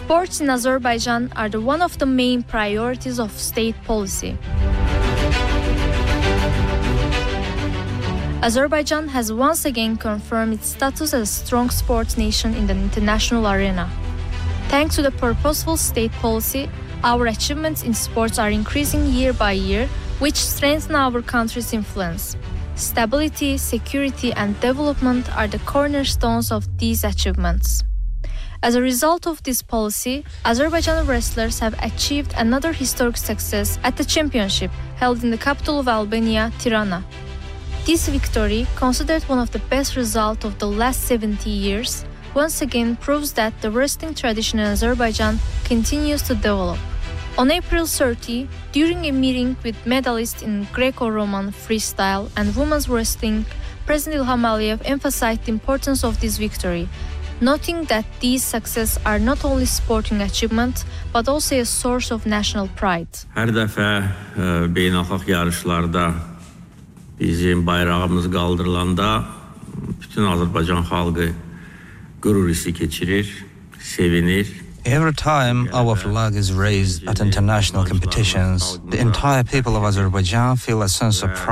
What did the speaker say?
Sports in Azerbaijan are one of the main priorities of state policy. Azerbaijan has once again confirmed its status as a strong sports nation in the international arena. Thanks to the purposeful state policy, our achievements in sports are increasing year by year, which strengthen our country's influence. Stability, security, and development are the cornerstones of these achievements. As a result of this policy, Azerbaijan wrestlers have achieved another historic success at the championship held in the capital of Albania, Tirana. This victory, considered one of the best results of the last 70 years, once again proves that the wrestling tradition in Azerbaijan continues to develop. On April 30, during a meeting with medalists in Greco-Roman freestyle and women's wrestling, President Ilham Aliyev emphasized the importance of this victory, noting that these successes are not only sporting achievements but also a source of national pride. Hər dəfə beynəlxalq yarışlarda bizim bayrağımız qaldırılanda bütün Azərbaycan xalqı qürur hissi keçirir, sevinir. Every time our flag is raised at international competitions, the entire people of Azerbaijan feel a sense of pride.